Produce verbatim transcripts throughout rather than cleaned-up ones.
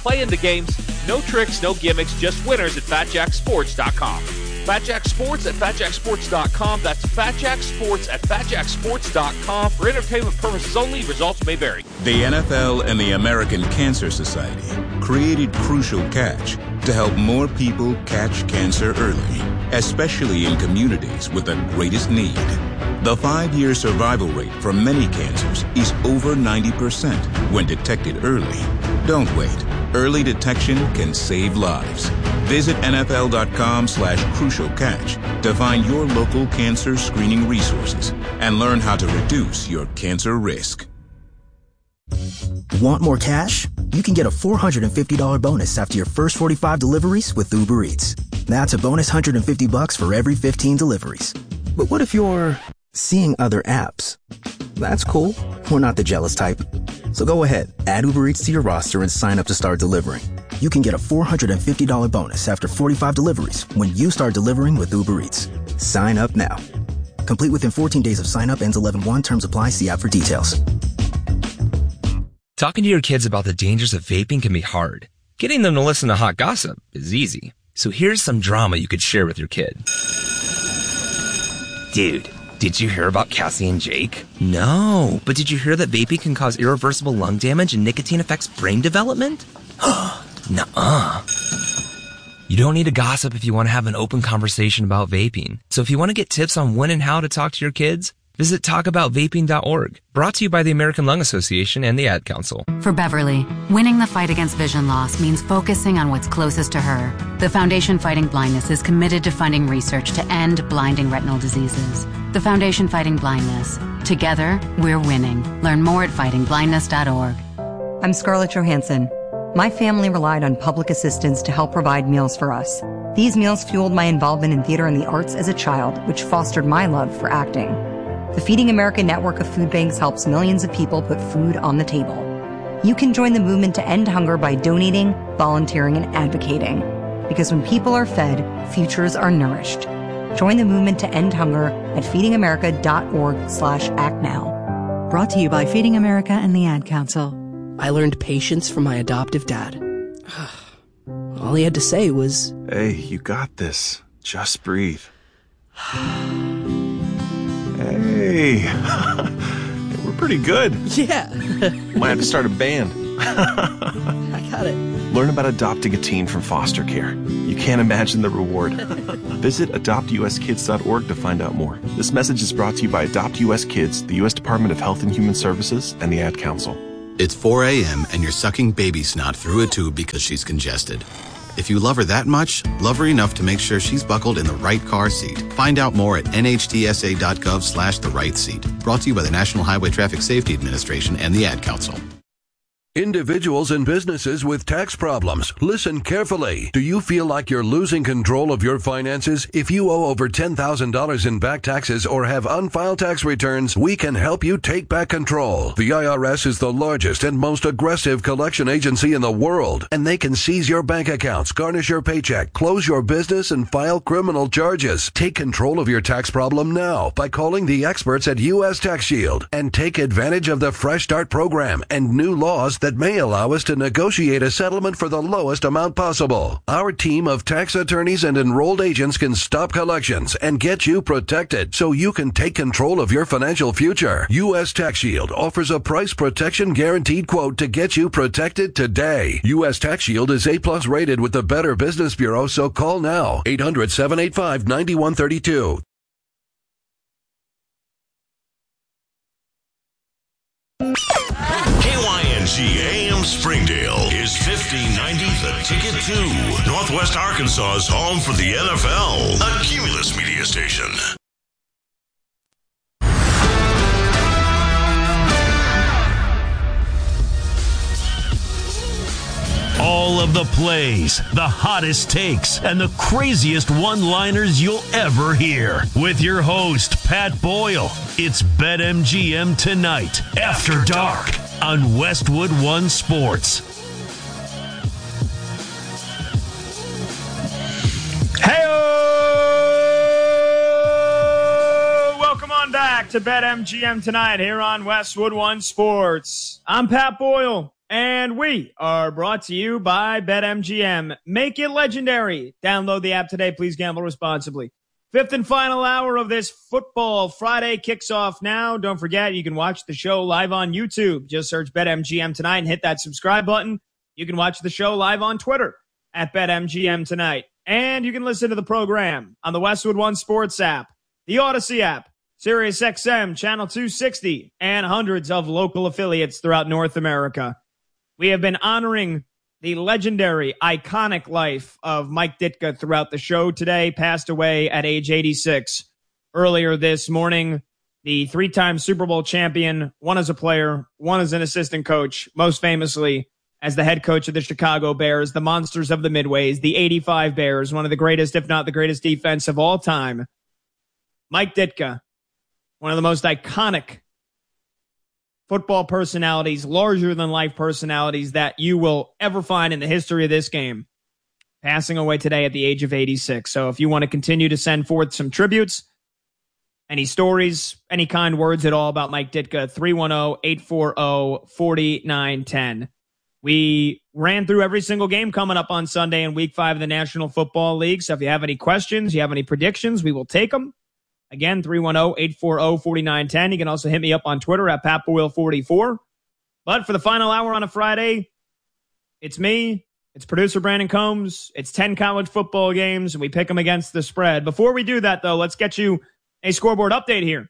play in the games. No tricks, no gimmicks, just winners at fat jack sports dot com. Fat Jack Sports at fat jack sports dot com. That's Fat Jack Sports at fat jack sports dot com. For entertainment purposes only, results may vary. The N F L and the American Cancer Society created Crucial Catch to help more people catch cancer early, especially in communities with the greatest need. The five-year survival rate for many cancers is over ninety percent when detected early. Don't wait. Early detection can save lives. Visit nfl.com slash crucial catch to find your local cancer screening resources and learn how to reduce your cancer risk. Want more cash? You can get a four hundred fifty dollars bonus after your first forty-five deliveries with Uber Eats. That's a bonus one hundred fifty bucks for every fifteen deliveries. But what if you're seeing other apps? That's cool. We're not the jealous type. So go ahead, add Uber Eats to your roster and sign up to start delivering. You can get a four hundred fifty dollars bonus after forty-five deliveries when you start delivering with Uber Eats. Sign up now. Complete within fourteen days of sign up. Ends eleven one. Terms apply. See app for details. Talking to your kids about the dangers of vaping can be hard. Getting them to listen to hot gossip is easy. So here's some drama you could share with your kid. Dude, did you hear about Cassie and Jake? No, but did you hear that vaping can cause irreversible lung damage and nicotine affects brain development? Nuh-uh. You don't need to gossip if you want to have an open conversation about vaping. So if you want to get tips on when and how to talk to your kids, visit talk about vaping dot org. Brought to you by the American Lung Association and the Ad Council. For Beverly, winning the fight against vision loss means focusing on what's closest to her. The Foundation Fighting Blindness is committed to funding research to end blinding retinal diseases. The Foundation Fighting Blindness. Together, we're winning. Learn more at fighting blindness dot org. I'm Scarlett Johansson. My family relied on public assistance to help provide meals for us. These meals fueled my involvement in theater and the arts as a child, which fostered my love for acting. The Feeding America network of food banks helps millions of people put food on the table. You can join the movement to end hunger by donating, volunteering, and advocating. Because when people are fed, futures are nourished. Join the movement to end hunger at feeding america dot org slash act now. Brought to you by Feeding America and the Ad Council. I learned patience from my adoptive dad. All he had to say was, "Hey, you got this. Just breathe." Hey, we're pretty good. Yeah. Might have to start a band. I got it. Learn about adopting a teen from foster care. You can't imagine the reward. Visit adopt u s kids dot org to find out more. This message is brought to you by Adopt U S Kids, the U S Department of Health and Human Services, and the Ad Council. It's four a.m. and you're sucking baby snot through a tube because she's congested. If you love her that much, love her enough to make sure she's buckled in the right car seat. Find out more at n h t s a dot gov slash the right seat. Brought to you by the National Highway Traffic Safety Administration and the Ad Council. Individuals and businesses with tax problems, listen carefully. Do you feel like you're losing control of your finances? If you owe over ten thousand dollars in back taxes or have unfiled tax returns, we can help you take back control. The I R S is the largest and most aggressive collection agency in the world, and they can seize your bank accounts, garnish your paycheck, close your business, and file criminal charges. Take control of your tax problem now by calling the experts at U S Tax Shield and take advantage of the Fresh Start program and new laws that may allow us to negotiate a settlement for the lowest amount possible. Our team of tax attorneys and enrolled agents can stop collections and get you protected so you can take control of your financial future. U S Tax Shield offers a price protection guaranteed quote to get you protected today. U S Tax Shield is A plus rated with the Better Business Bureau, so call now. eight hundred, seven eight five, nine one three two. K Y N G A M Springdale is fifteen ninety The Ticket two, Northwest Arkansas's home for the N F L, a Cumulus media station. All of the plays, the hottest takes, and the craziest one-liners you'll ever hear. With your host, Pat Boyle, it's BetMGM Tonight, After Dark, on Westwood One Sports. Hey-o! Welcome on back to BetMGM Tonight here on Westwood One Sports. I'm Pat Boyle. And we are brought to you by BetMGM. Make it legendary. Download the app today. Please gamble responsibly. Fifth and final hour of this football Friday kicks off now. Don't forget, you can watch the show live on YouTube. Just search BetMGM Tonight and hit that subscribe button. You can watch the show live on Twitter at BetMGM Tonight. And you can listen to the program on the Westwood One Sports app, the Odyssey app, Sirius X M, Channel two sixty, and hundreds of local affiliates throughout North America. We have been honoring the legendary, iconic life of Mike Ditka throughout the show today. Passed away at age eighty-six earlier this morning. The three-time Super Bowl champion, one as a player, one as an assistant coach, most famously as the head coach of the Chicago Bears, the monsters of the Midways, the eighty-five Bears, one of the greatest, if not the greatest defense of all time. Mike Ditka, one of the most iconic football personalities, larger-than-life personalities that you will ever find in the history of this game, passing away today at the age of eighty-six. So if you want to continue to send forth some tributes, any stories, any kind words at all about Mike Ditka, three one zero, eight four zero, four nine one zero. We ran through every single game coming up on Sunday in Week five of the National Football League. So if you have any questions, you have any predictions, we will take them. Again, three one zero, eight four zero, four nine one zero. You can also hit me up on Twitter at Pat Boyle forty-four. But for the final hour on a Friday, it's me, it's producer Brandon Combs, it's ten college football games, and we pick them against the spread. Before we do that, though, let's get you a scoreboard update here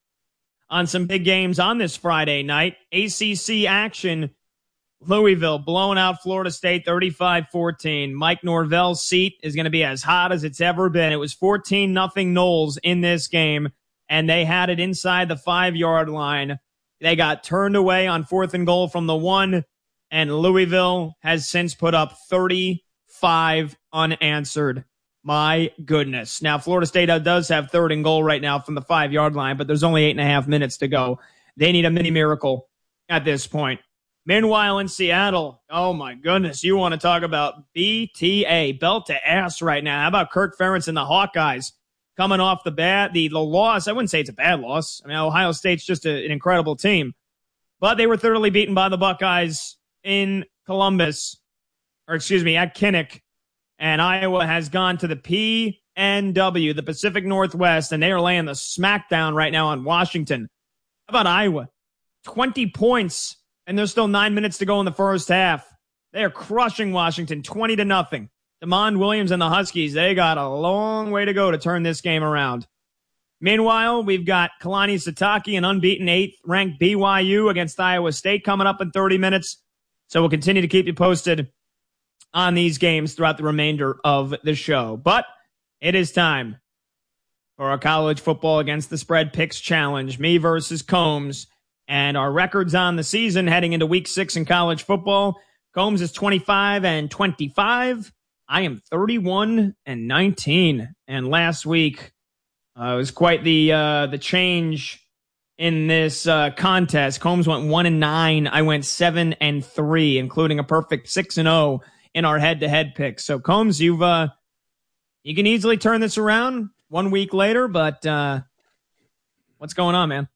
on some big games on this Friday night. A C C action. Louisville blowing out Florida State thirty-five fourteen. Mike Norvell's seat is going to be as hot as it's ever been. It was fourteen nothing Noles in this game, and they had it inside the five-yard line. They got turned away on fourth and goal from the one, and Louisville has since put up thirty-five unanswered. My goodness. Now, Florida State does have third and goal right now from the five-yard line, but there's only eight and a half minutes to go. They need a mini miracle at this point. Meanwhile, in Seattle, oh my goodness, you want to talk about B T A, belt to ass right now. How about Kirk Ferentz and the Hawkeyes coming off the bat? The, the loss, I wouldn't say it's a bad loss. I mean, Ohio State's just a, an incredible team. But they were thoroughly beaten by the Buckeyes in Columbus, or excuse me, at Kinnick. And Iowa has gone to the P N W, the Pacific Northwest, and they are laying the smackdown right now on Washington. How about Iowa? twenty points. And there's still nine minutes to go in the first half. They are crushing Washington, twenty to nothing. DeMond Williams and the Huskies, they got a long way to go to turn this game around. Meanwhile, we've got Kalani Sitake, an unbeaten eighth-ranked B Y U against Iowa State coming up in thirty minutes. So we'll continue to keep you posted on these games throughout the remainder of the show. But it is time for our college football against the spread picks challenge. Me versus Combs. And our records on the season heading into week six in college football. Combs is twenty-five and twenty-five. I am thirty-one and nineteen. And last week uh, it was quite the uh, the change in this uh, contest. Combs went one and nine. I went seven and three, including a perfect six and zero in our head-to-head picks. So Combs, you've uh, you can easily turn this around one week later. But uh, what's going on, man?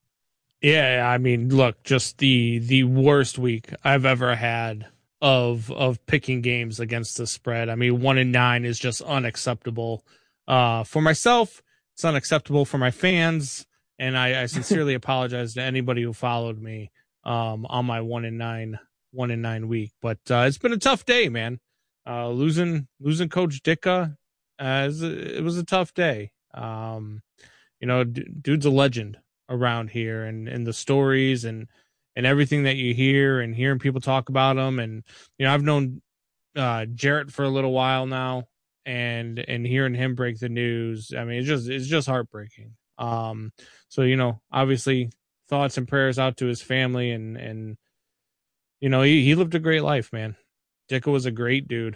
Yeah, I mean, look, just the the worst week I've ever had of of picking games against the spread. I mean, one and nine is just unacceptable uh, for myself. It's unacceptable for my fans, and I, I sincerely apologize to anybody who followed me um, on my one and nine one and nine week. But uh, it's been a tough day, man. Uh, losing losing Coach Ditka, uh, it was a tough day. Um, you know, d- dude's a legend around here, and, and the stories and, and everything that you hear and hearing people talk about him. And, you know, I've known uh, Jarrett for a little while now, and, and hearing him break the news, I mean, it's just, it's just heartbreaking. Um, so, you know, obviously thoughts and prayers out to his family, and, and, you know, he, he lived a great life, man. Ditka was a great dude.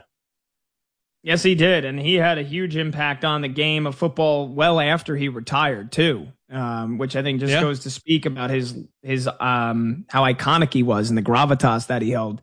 Yes, he did, and he had a huge impact on the game of football well after he retired too, um, which I think just yeah. goes to speak about his his um, how iconic he was and the gravitas that he held.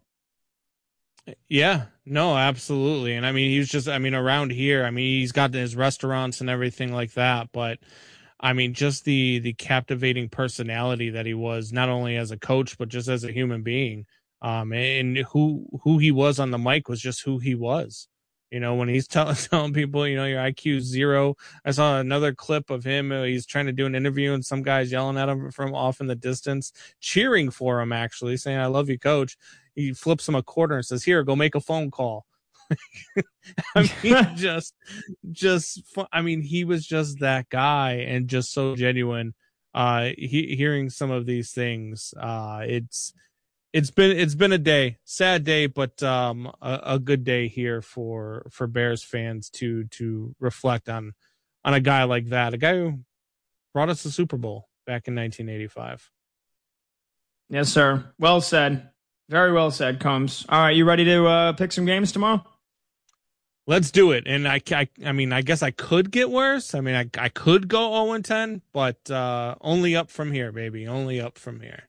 Yeah, no, absolutely, and I mean, he was just, I mean, around here, I mean, he's got his restaurants and everything like that, but I mean, just the the captivating personality that he was, not only as a coach but just as a human being. Um, and who who he was on the mic was just who he was. You know, when he's tell, telling people, you know, your I Q is zero. I saw another clip of him. Uh, he's trying to do an interview, and some guy's yelling at him from off in the distance, cheering for him, actually, saying, I love you, coach. He flips him a quarter and says, here, go make a phone call. I mean, just, just, I mean, he was just that guy and just so genuine. Uh, he, hearing some of these things, uh, it's, It's been it's been a day, sad day, but um, a, a good day here for for Bears fans to to reflect on on a guy like that, a guy who brought us the Super Bowl back in nineteen eighty-five. Yes, sir. Well said. Very well said, Combs. All right, you ready to uh, pick some games tomorrow? Let's do it. And I, I, I mean, I guess I could get worse. I mean, I I could go oh and ten, but uh, only up from here, baby. Only up from here.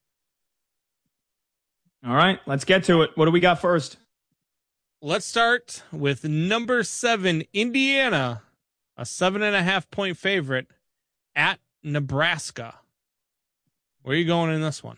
All right, let's get to it. What do we got first? Let's start with number seven, Indiana, a seven and a half point favorite at Nebraska. Where are you going in this one?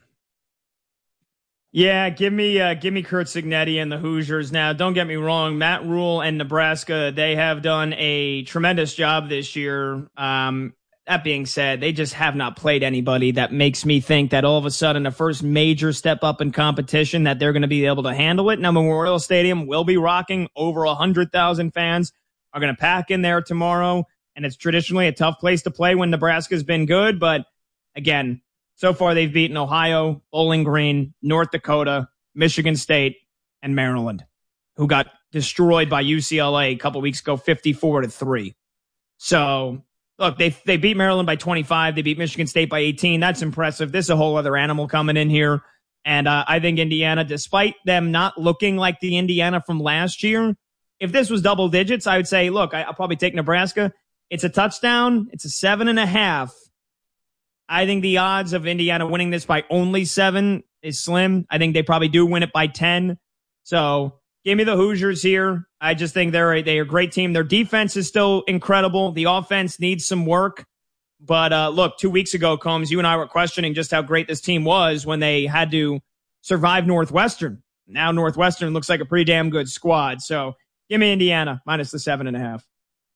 Yeah, give me uh, give me Curt Cignetti and the Hoosiers. Now, don't get me wrong, Matt Rule and Nebraska, they have done a tremendous job this year. Um, That being said, they just have not played anybody that makes me think that all of a sudden the first major step up in competition that they're going to be able to handle it. Now, Memorial Stadium will be rocking. Over one hundred thousand fans are going to pack in there tomorrow, and it's traditionally a tough place to play when Nebraska's been good. But again, so far they've beaten Ohio, Bowling Green, North Dakota, Michigan State, and Maryland, who got destroyed by U C L A a couple weeks ago, fifty-four to three. So... Look, they they beat Maryland by twenty-five. They beat Michigan State by eighteen. That's impressive. This is a whole other animal coming in here. And uh, I think Indiana, despite them not looking like the Indiana from last year, if this was double digits, I would say, look, I, I'll probably take Nebraska. It's a touchdown. It's a seven and a half. I think the odds of Indiana winning this by only seven is slim. I think they probably do win it by ten. So give me the Hoosiers here. I just think they're a, they're a great team. Their defense is still incredible. The offense needs some work. But uh, look, two weeks ago, Combs, you and I were questioning just how great this team was when they had to survive Northwestern. Now Northwestern looks like a pretty damn good squad. So give me Indiana minus the seven and a half.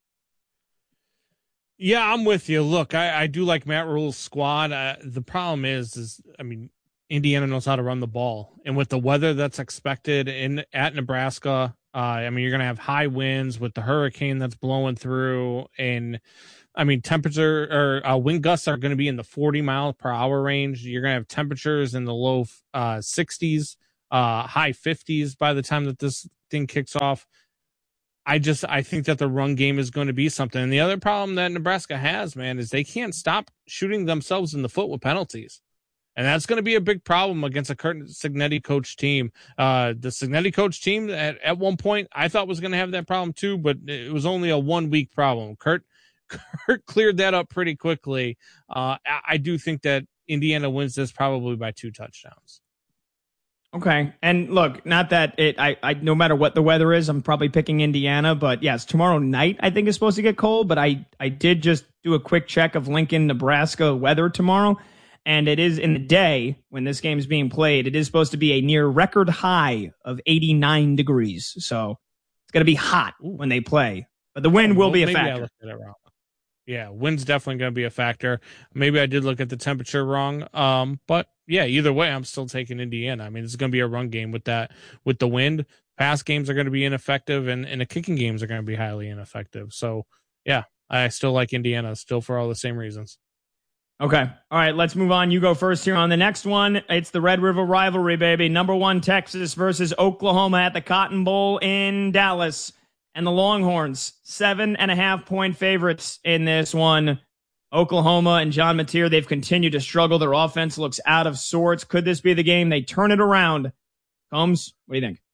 Yeah, I'm with you. Look, I, I do like Matt Rule's squad. Uh, the problem is, is I mean, Indiana knows how to run the ball, and with the weather that's expected in at Nebraska, uh, I mean, you're going to have high winds with the hurricane that's blowing through, and I mean, temperature or uh, wind gusts are going to be in the forty mile per hour range. You're going to have temperatures in the low uh, sixties, uh, high fifties by the time that this thing kicks off. I just I think that the run game is going to be something. And the other problem that Nebraska has, man, is they can't stop shooting themselves in the foot with penalties. And that's going to be a big problem against a Curt Cignetti coach team. Uh, the Cignetti coach team at, at one point I thought was going to have that problem too, but it was only a one week problem. Curt, Curt cleared that up pretty quickly. Uh, I, I do think that Indiana wins this probably by two touchdowns. Okay. And look, not that it, I, I, no matter what the weather is, I'm probably picking Indiana, but yes, tomorrow night I think is supposed to get cold, but I, I did just do a quick check of Lincoln, Nebraska weather tomorrow. And it is in the day when this game is being played. It is supposed to be a near record high of eighty-nine degrees. So it's going to be hot when they play, but the wind will well, be a maybe factor. I looked at it wrong. Yeah, wind's definitely going to be a factor. Maybe I did look at the temperature wrong. Um, but yeah, either way, I'm still taking Indiana. I mean, it's going to be a run game with that, with the wind. Pass games are going to be ineffective, and, and the kicking games are going to be highly ineffective. So yeah, I still like Indiana, still for all the same reasons. Okay. All right, let's move on. You go first here on the next one. It's the Red River rivalry, baby. Number one, Texas versus Oklahoma at the Cotton Bowl in Dallas. And the Longhorns, seven and a half point favorites in this one. Oklahoma and John Mateer, they've continued to struggle. Their offense looks out of sorts. Could this be the game they turn it around? Combs, what do you think?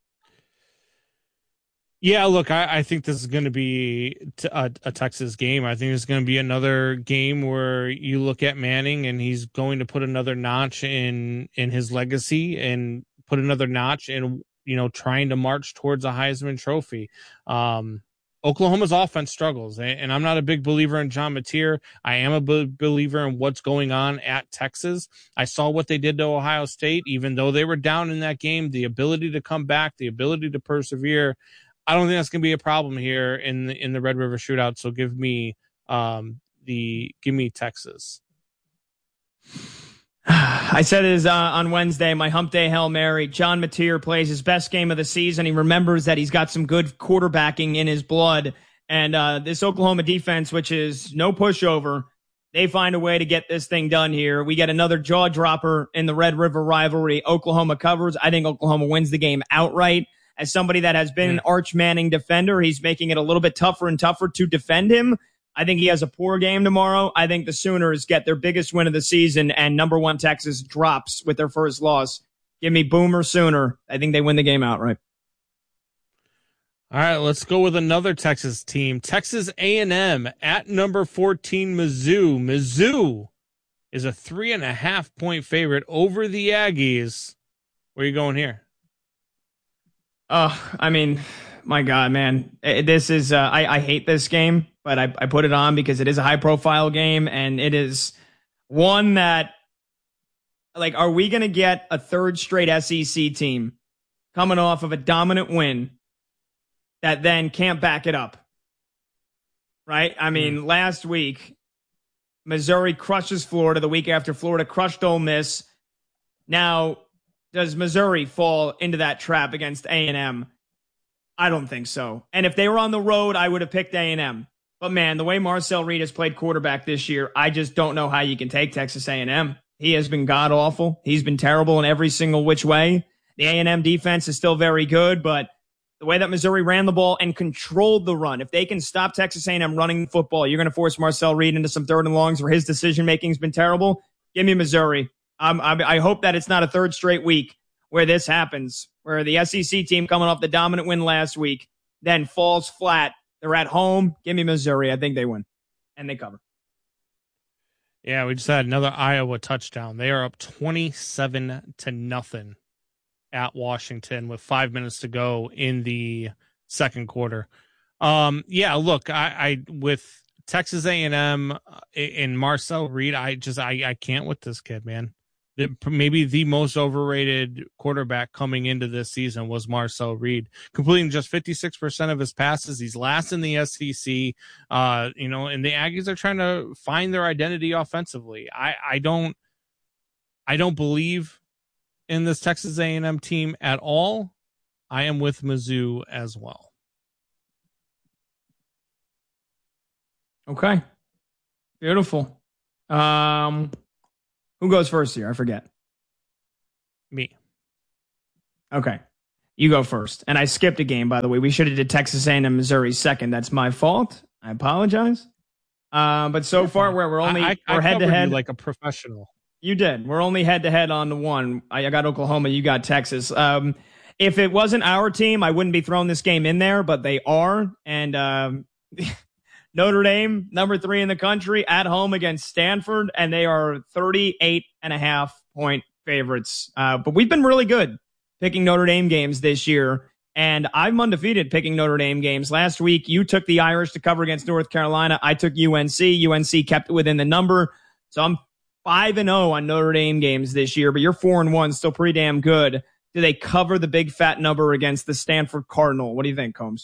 Yeah, look, I, I think this is going to be t- a, a Texas game. I think it's going to be another game where you look at Manning and he's going to put another notch in in his legacy and put another notch in, you know, trying to march towards a Heisman Trophy. Um, Oklahoma's offense struggles, and I'm not a big believer in John Mateer. I am a b- believer in what's going on at Texas. I saw what they did to Ohio State, even though they were down in that game, the ability to come back, the ability to persevere. I don't think that's going to be a problem here in the, in the Red River Shootout. So give me um, the give me Texas. I said this uh, on Wednesday, my hump day Hail Mary. John Mateer plays his best game of the season. He remembers that he's got some good quarterbacking in his blood. And uh, this Oklahoma defense, which is no pushover, they find a way to get this thing done here. We get another jaw dropper in the Red River rivalry. Oklahoma covers. I think Oklahoma wins the game outright. As somebody that has been an Arch Manning defender, he's making it a little bit tougher and tougher to defend him. I think he has a poor game tomorrow. I think the Sooners get their biggest win of the season, and number one Texas drops with their first loss. Give me Boomer Sooner. I think they win the game outright. All right, let's go with another Texas team. Texas A and M at number fourteen, Mizzou. Mizzou is a three and a half point favorite over the Aggies. Where are you going here? Oh, I mean, my God, man. This is, uh, I, I hate this game, but I, I put it on because it is a high profile game, and it is one that, like, are we going to get a third straight S E C team coming off of a dominant win that then can't back it up? Right? I mean, mm. last week, Missouri crushes Florida. The week after, Florida crushed Ole Miss. Now, does Missouri fall into that trap against A and M? I don't think so. And if they were on the road, I would have picked A and M. But, man, the way Marcel Reed has played quarterback this year, I just don't know how you can take Texas A and M. He has been god-awful. He's been terrible in every single which way. The A and M defense is still very good, but the way that Missouri ran the ball and controlled the run, if they can stop Texas A and M running the football, you're going to force Marcel Reed into some third and longs where his decision-making has been terrible. Give me Missouri. Um, I, I hope that it's not a third straight week where this happens, where the S E C team coming off the dominant win last week then falls flat. They're at home. Give me Missouri. I think they win, and they cover. Yeah, we just had another Iowa touchdown. They are up twenty-seven to nothing at Washington with five minutes to go in the second quarter. Um, yeah, look, I, I with Texas A and M and Marcel Reed, I just I, I can't with this kid, man. The, maybe the most overrated quarterback coming into this season was Marcel Reed, completing just fifty-six percent of his passes. He's last in the S E C, uh, you know, and the Aggies are trying to find their identity offensively. I, I don't, I don't believe in this Texas A and M team at all. I am with Mizzou as well. Okay. Beautiful. Um, Who goes first here? I forget. Me. Okay. You go first. And I skipped a game, by the way. We should have did Texas A and M Missouri second. That's my fault. I apologize. Uh, but so You're far, fine. we're, we're only I, I, we're I head to head like a professional. You did. We're only head to head on the one. I, I got Oklahoma. You got Texas. Um, if it wasn't our team, I wouldn't be throwing this game in there, but they are. And um, Notre Dame, number three in the country, at home against Stanford, and they are thirty-eight and a half point favorites. Uh, but we've been really good picking Notre Dame games this year, and I'm undefeated picking Notre Dame games. Last week, you took the Irish to cover against North Carolina. I took U N C. U N C kept it within the number, so I'm five and oh on Notre Dame games this year, but you're four and one, still pretty damn good. Do they cover the big fat number against the Stanford Cardinal? What do you think, Combs?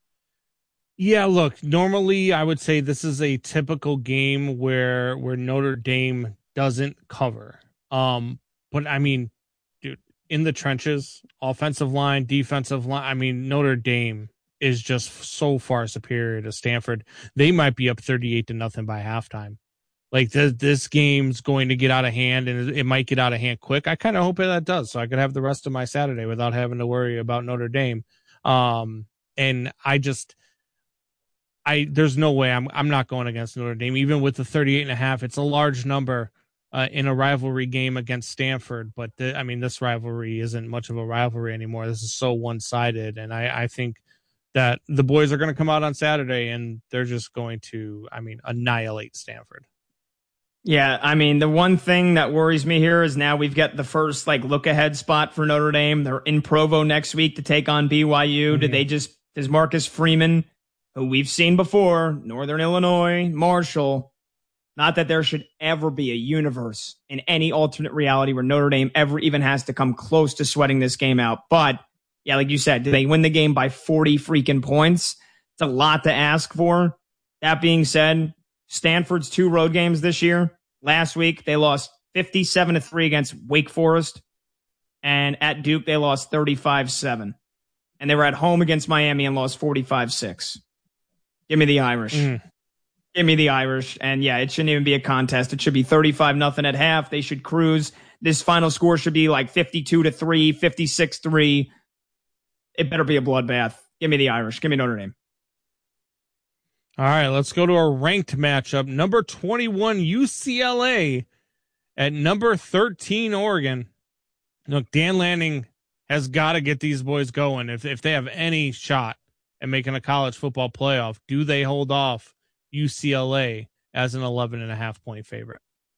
Yeah, look, normally I would say this is a typical game where where Notre Dame doesn't cover. Um, but I mean, dude, in the trenches, offensive line, defensive line, I mean, Notre Dame is just so far superior to Stanford. They might be up thirty-eight to nothing by halftime. Like th- this game's going to get out of hand, and it might get out of hand quick. I kind of hope that does, so I could have the rest of my Saturday without having to worry about Notre Dame. Um, and I just. I there's no way I'm I'm not going against Notre Dame, even with the thirty-eight and a half. It's a large number uh, in a rivalry game against Stanford. But the, I mean, this rivalry isn't much of a rivalry anymore. This is so one sided. And I, I think that the boys are going to come out on Saturday and they're just going to, I mean, annihilate Stanford. Yeah, I mean, the one thing that worries me here is now we've got the first like look ahead spot for Notre Dame. They're in Provo next week to take on B Y U. Mm-hmm. Did they just, does Marcus Freeman who we've seen before, Northern Illinois, Marshall. Not that there should ever be a universe in any alternate reality where Notre Dame ever even has to come close to sweating this game out. But, yeah, like you said, did they win the game by forty freaking points? It's a lot to ask for. That being said, Stanford's two road games this year. Last week, they lost fifty-seven to three against Wake Forest. And at Duke, they lost thirty-five seven. And they were at home against Miami and lost forty-five six. Give me the Irish. Mm. Give me the Irish. And yeah, it shouldn't even be a contest. It should be thirty-five nothing at half. They should cruise. This final score should be like fifty-two to three, fifty-six three. It better be a bloodbath. Give me the Irish. Give me Notre Dame. All right, let's go to a ranked matchup. Number twenty-one, U C L A at number thirteen, Oregon. Look, Dan Lanning has got to get these boys going. If if they have any shot at making a college football playoff, do they hold off U C L A as an eleven and a half point favorite?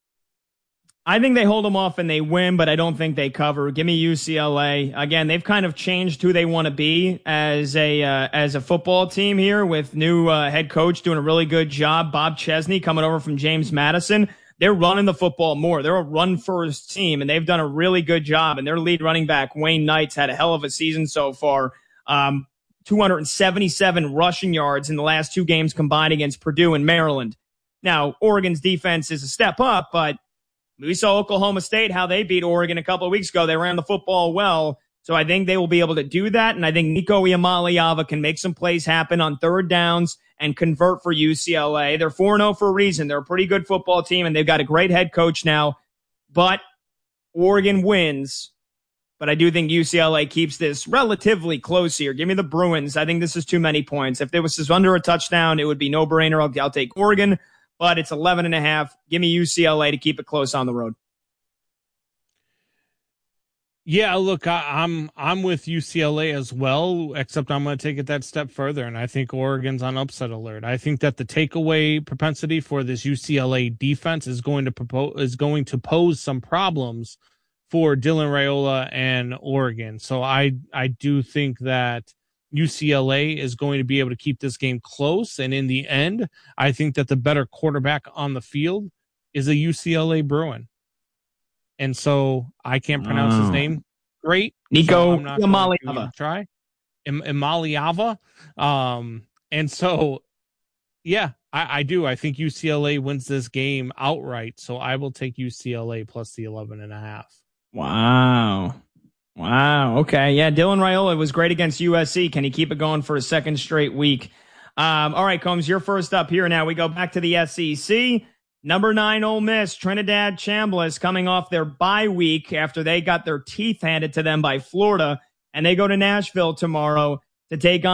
I think they hold them off and they win, but I don't think they cover. Give me U C L A. Again, they've kind of changed who they want to be as a uh, as a football team here with new uh, head coach doing a really good job. Bob Chesney coming over from James Madison. They're running the football more. They're a run-first team, and they've done a really good job. And their lead running back, Wayne Knight's, had a hell of a season so far. Um, two hundred seventy-seven rushing yards in the last two games combined against Purdue and Maryland. Now, Oregon's defense is a step up, but we saw Oklahoma State, how they beat Oregon a couple of weeks ago. They ran the football well. So I think they will be able to do that. And I think Nico Iamaleava can make some plays happen on third downs and convert for U C L A. They're four and oh for a reason. They're a pretty good football team, and they've got a great head coach now. But Oregon wins. But I do think U C L A keeps this relatively close here. Give me the Bruins. I think this is too many points. If there was just under a touchdown, it would be no-brainer. I'll, I'll take Oregon. But it's eleven and a half. Give me U C L A to keep it close on the road. Yeah, look, I, I'm I'm with U C L A as well, except I'm going to take it that step further, and I think Oregon's on upset alert. I think that the takeaway propensity for this U C L A defense is going to propose, is going to pose some problems for Dylan Raiola and Oregon. So I I do think that U C L A is going to be able to keep this game close, and in the end, I think that the better quarterback on the field is a U C L A Bruin. And so I can't pronounce oh. his name great. Nico so Iamaleava. Try Im- Iamaleava. Um, and so, yeah, I, I do. I think U C L A wins this game outright. So I will take U C L A plus the eleven and a half. Wow. Wow. Okay. Yeah. Dylan Raiola was great against U S C. Can he keep it going for a second straight week? Um, all right, Combs, you're first up here now. We go back to the S E C. Number nine, Ole Miss, Trinidad Chambliss, coming off their bye week after they got their teeth handed to them by Florida, and they go to Nashville tomorrow to take on